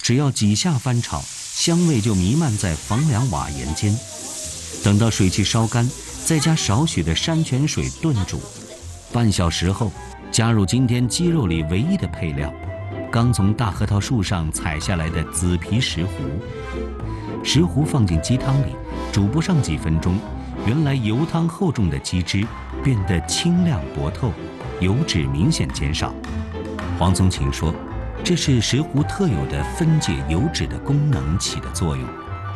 只要几下翻炒，香味就弥漫在房梁瓦檐间。等到水汽烧干，再加少许的山泉水炖煮，半小时后，加入今天鸡肉里唯一的配料——刚从大核桃树上采下来的紫皮石斛。石斛放进鸡汤里，煮不上几分钟，原来油汤厚重的鸡汁变得清亮薄透，油脂明显减少。黄宗勤说，这是石斛特有的分解油脂的功能起的作用。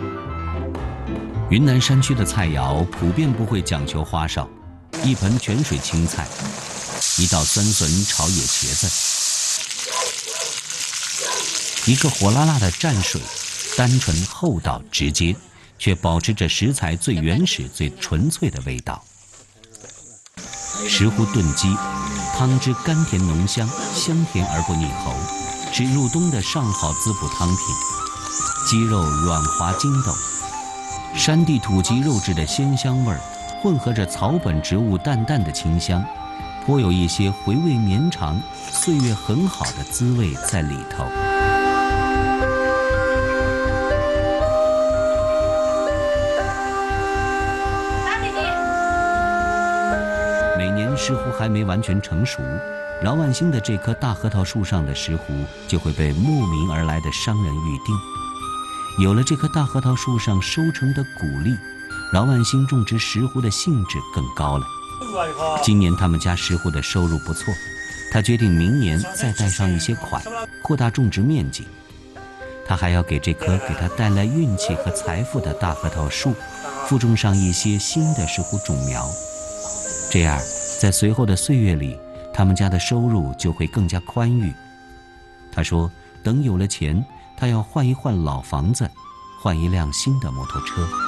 云南山区的菜肴普遍不会讲求花哨，一盆泉水青菜，一道酸笋炒野茄子，一个火辣辣的蘸水，单纯厚道直接，却保持着食材最原始最纯粹的味道。石斛炖鸡，汤汁甘甜浓香，香甜而不腻喉，是入冬的上好滋补汤品。鸡肉软滑筋斗，山地土鸡肉质的鲜香味儿，混合着草本植物淡淡的清香，颇有一些回味绵长、岁月很好的滋味在里头。每年石斛还没完全成熟，饶万兴的这棵大核桃树上的石斛就会被慕名而来的商人预定。有了这棵大核桃树上收成的鼓励，饶万兴种植石斛的兴致更高了。今年他们家石斛的收入不错，他决定明年再贷上一些款，扩大种植面积。他还要给这棵给他带来运气和财富的大核桃树附种上一些新的石斛种苗，这样在随后的岁月里，他们家的收入就会更加宽裕。他说，等有了钱，他要换一换老房子，换一辆新的摩托车。